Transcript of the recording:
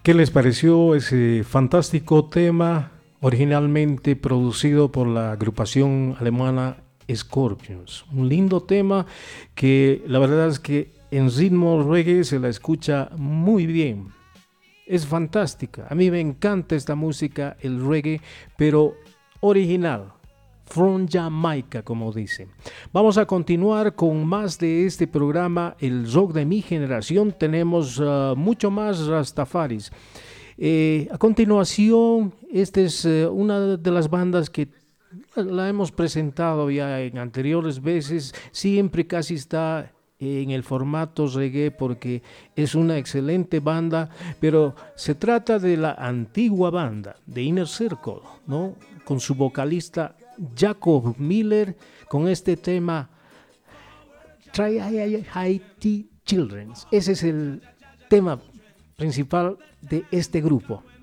¿Qué les pareció ese fantástico tema originalmente producido por la agrupación alemana Scorpions? Un lindo tema que la verdad es que en ritmo reggae se la escucha muy bien. Es fantástica. A mí me encanta esta música, el reggae, pero original. From Jamaica, como dicen. Vamos a continuar con más de este programa, el rock de mi generación. Tenemos mucho más Rastafaris. A continuación, esta es una de las bandas que la hemos presentado ya en anteriores veces. Siempre casi está en el formato reggae porque es una excelente banda, pero se trata de la antigua banda de Inner Circle, ¿no? Con su vocalista Jacob Miller, con este tema Try Haiti Children. Ese es el tema principal de este grupo.